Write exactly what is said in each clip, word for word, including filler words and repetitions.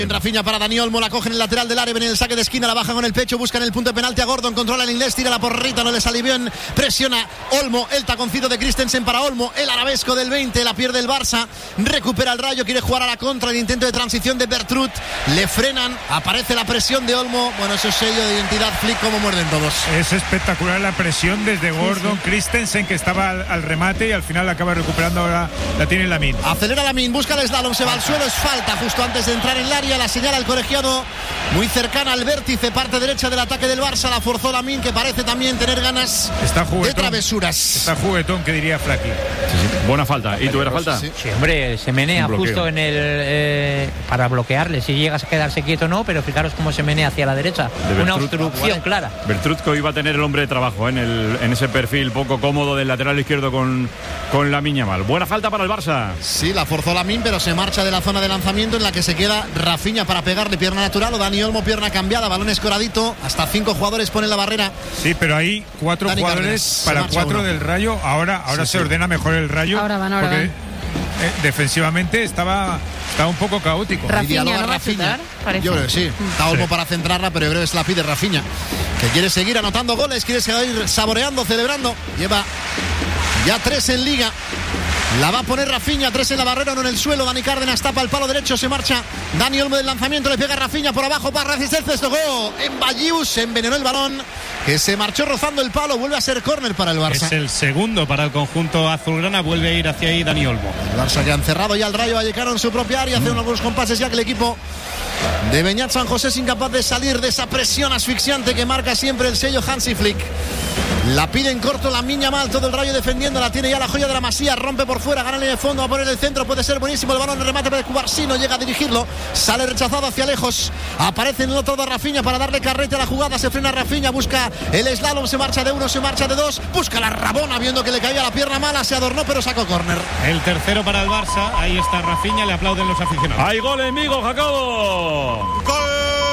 Rafinha para Dani Olmo, la coge en el lateral del área, viene el saque de esquina, la baja con el pecho, buscan el punto de penalti a Gordon, controla el inglés, tira la porrita, no le sale bien, presiona Olmo, el taconcito de Christensen para Olmo, el arabesco del veinte, la pierde el Barça, recupera el Rayo, quiere jugar a la contra, el intento de transición de Bertrut, le frenan, aparece la presión de Olmo, bueno, eso es sello de identidad Flick, como muerden todos. Es espectacular la presión desde Gordon, sí, sí. Christensen, que estaba al, al remate y al final la acaba recuperando, ahora la tiene Lamine. Acelera Lamine, busca el slalom, se va al suelo, es falta justo antes de entrar en el área, la señala el colegiado, muy cercana al vértice, parte derecha del ataque del Barça, la forzó Lamine, que parece también tener ganas está juguetón, de travesuras. Está juguetón, que diría Flaky. Sí, sí. Buena falta. ¿Y tú era falta? Sí, sí, hombre, se menea justo en el eh, para bloquearle, si llegas a quedarse quieto no, pero fijaros cómo se menea hacia la derecha, una obstrucción ah, clara. Bertrutko iba a tener el hombre de trabajo ¿eh? en, el, en ese perfil poco cómodo del lateral izquierdo con, con Lamine Yamal. Buena falta para el Barça. Sí, la forzó Lamine, pero se marcha de la zona de lanzamiento en la que se queda Rafinha para pegarle pierna natural, o Dani Olmo pierna cambiada, balón escoradito, hasta cinco jugadores ponen la barrera. Sí, pero hay cuatro Dani jugadores Cárdenas, para cuatro uno. Del Rayo. Ahora, ahora sí, se sí. ordena mejor el Rayo. Ahora van, ahora porque, van. Eh, defensivamente estaba, estaba un poco caótico. Rafinha, ¿no Rafinha. Va yo creo que sí. Está Olmo sí. para centrarla, pero yo creo que es la pide Rafinha, que quiere seguir anotando goles, quiere seguir saboreando, celebrando. Lleva ya tres en Liga. La va a poner Rafinha, tres en la barrera, uno en el suelo. Dani Cárdenas tapa el palo derecho, se marcha Dani Olmo del lanzamiento, le pega a Rafinha por abajo para resistencia, tocó en Ballius, envenenó el balón, que se marchó rozando el palo, vuelve a ser córner para el Barça. Es el segundo para el conjunto azulgrana, vuelve a ir hacia ahí Dani Olmo. El Barça que han cerrado ya el Rayo Vallecano en su propia área, hace mm. unos compases ya que el equipo de Beñat San José es incapaz de salir de esa presión asfixiante que marca siempre el sello Hansi Flick. La pide en corto Lamine Yamal, todo el Rayo defendiendo, la tiene ya la joya de la Masía, rompe por fuera, gana en el fondo, va a poner el centro, puede ser buenísimo el balón, el remate para Cubarsí, no llega a dirigirlo, sale rechazado hacia lejos, aparece en el otro de Rafinha para darle carrete a la jugada, se frena Rafinha, busca el slalom, se marcha de uno, se marcha de dos, busca la Rabona viendo que le caía la pierna mala, se adornó pero sacó córner. El tercero para el Barça, ahí está Rafinha, le aplauden los aficionados. ¡Hay gol en Vigo, Jacobo! ¡Gol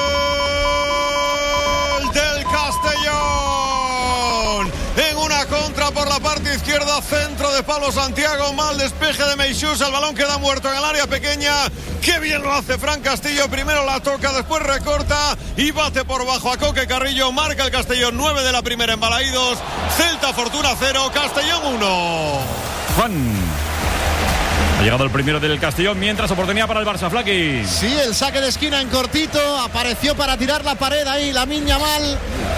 del Castellón! En una contra por la parte izquierda, centro de Pablo Santiago, mal despeje de Meixús, el balón queda muerto en el área pequeña. Qué bien lo hace Fran Castillo, primero la toca, después recorta y bate por bajo a Coque Carrillo, marca el Castellón, nueve de la primera en Balaídos, Celta Fortuna cero, Castellón uno. Juan. Ha llegado el primero del Castellón, mientras oportunidad para el Barça, Flaky. Sí, el saque de esquina en cortito, apareció para tirar la pared ahí, Lamine Yamal.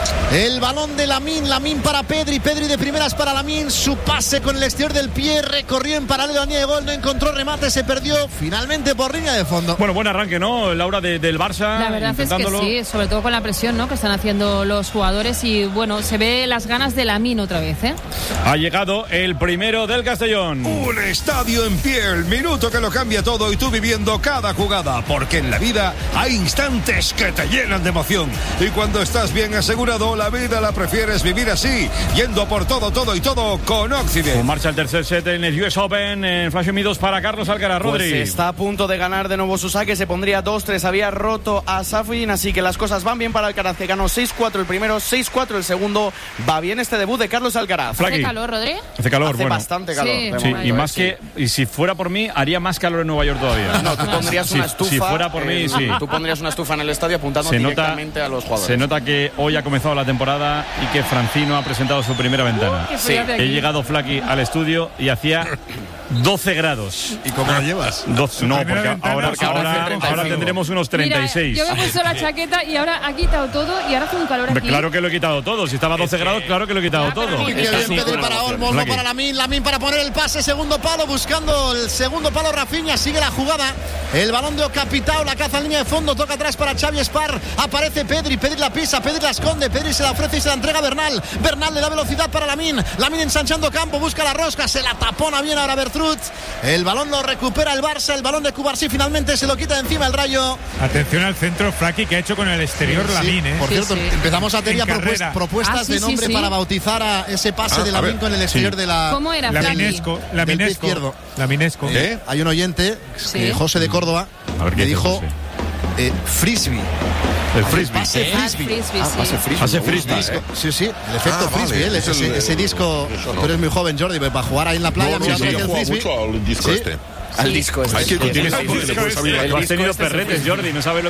El balón de Lamine, Lamine para Pedri, Pedri de primeras para Lamine, su pase con el exterior del pie, recorrió en paralelo a línea de gol, no encontró remate, se perdió finalmente por línea de fondo. Bueno, buen arranque, ¿no, Laura, de, del Barça? La verdad es que sí, sobre todo con la presión, ¿no?, que están haciendo los jugadores y bueno, se ve las ganas de Lamine otra vez, ¿eh? Ha llegado el primero del Castellón. Un estadio en pie, el minuto que lo cambia todo y tú viviendo cada jugada, porque en la vida hay instantes que te llenan de emoción y cuando estás bien asegurado, la vida la prefieres vivir así, yendo por todo, todo y todo con Occident. Con marcha el tercer set en el U S Open, en Flash Unidos para Carlos Alcaraz. Rodri. Pues está a punto de ganar de nuevo su saque, se pondría dos tres, había roto a Safin, así que las cosas van bien para Alcaraz, que ganó seis cuatro el primero, seis cuatro el segundo. Va bien este debut de Carlos Alcaraz. ¿Hace calor, Rodri? Hace calor, Hace bueno. bastante calor. Sí, sí, momento, y más eh, que, y si fuera por mí, haría más calor en Nueva York todavía. No, tú pondrías si, una estufa. Si fuera por mí, eh, sí. Tú pondrías una estufa en el estadio apuntando se directamente nota, a los jugadores. Se nota que hoy ha comenzado la temporada y que Francino ha presentado su primera ventana. Uh, sí. He llegado, Flaky, al estudio y hacía doce grados. ¿Y cómo lo llevas? doce, no, porque ventana, ahora, porque ahora, ahora ahora tendremos unos treinta y seis. Mira, yo me he puesto la chaqueta y ahora ha quitado todo y ahora hace un calor aquí. Claro que lo he quitado todo. Si estaba a doce grados, claro que lo he quitado Ya, todo. Uy, qué bien, Pedri para Olmo, Olmo para Lamine, Lamine para poner el pase, segundo palo, buscando el segundo palo Rafinha, sigue la jugada, el balón de Ocapitao, la caza en línea de fondo, toca atrás para Xavi Espar, aparece Pedri, Pedri la pisa, Pedri la esconde, Pedri se la ofrece y se la entrega a Bernal, Bernal le da velocidad para Lamine, Lamine ensanchando campo, busca la rosca, se la tapona bien ahora Bertrut, el balón lo recupera el Barça, el balón de Cubarsí finalmente se lo quita de encima el Rayo. Atención al centro, Flaky, que ha hecho con el exterior sí, Lamine, ¿eh? Por sí, cierto, sí. empezamos a tener propuestas, propuestas ah, sí, de nombre sí, sí. para bautizar a ese pase ah, de Lamine con el exterior sí. de la... ¿Cómo era, Flaky? Laminesco, Laminesco, izquierdo. Laminesco. ¿Eh? Hay un oyente, Sí. eh, José de Córdoba, A ver, que ¿qué dijo dice, eh, frisbee. El frisbee. Pase Ah, frisbee. frisbee, Ah, sí. pase frisbee. Hace me gusta, frisbee. eh. Sí, sí, el efecto Ah, vale, frisbee, el- es el- ese, ese disco. eso no. Tú eres muy joven, Jordi, para jugar ahí en la playa. No, no, mirando sí, aquí yo el juego frisbee. mucho al disco Sí. este. Al disco. Hay que Sí, tienes sí, sí, sí, sí. puedes abrir. Tú has tenido perretes, Jordi, no sabes lo